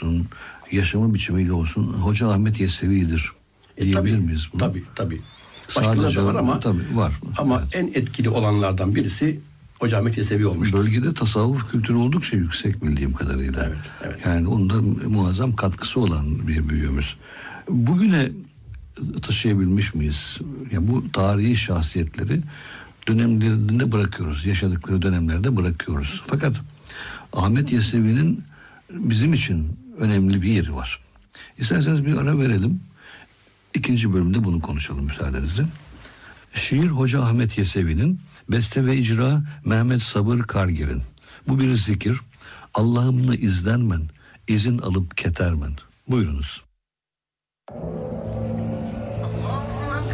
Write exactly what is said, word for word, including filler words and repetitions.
olsun, yaşama biçimiyle olsun Hoca Ahmet Yesevi'dir E, diyebilir tabii, miyiz bunu? Tabii tabii. Başkaları da var ama, tabii, var. ama Evet. en etkili olanlardan birisi Hoca Ahmet Yesevi olmuştur. Bölgede tasavvuf kültürü oldukça yüksek bildiğim kadarıyla. Evet, evet. Yani onda muazzam katkısı olan bir büyüğümüz. Bugüne taşıyabilmiş miyiz? Ya bu tarihi şahsiyetleri dönemlerinde bırakıyoruz. Yaşadıkları dönemlerde bırakıyoruz. Fakat Ahmet Yesevi'nin bizim için önemli bir yeri var. İsterseniz bir ara verelim. İkinci bölümde bunu konuşalım müsaadenizle. Şiir Hoca Ahmet Yesevi'nin, beste ve icra Mehmet Sabır Kargir'in. Bu bir zikir. Allah'ımla izlenmen, izin alıp ketermen. Buyurunuz.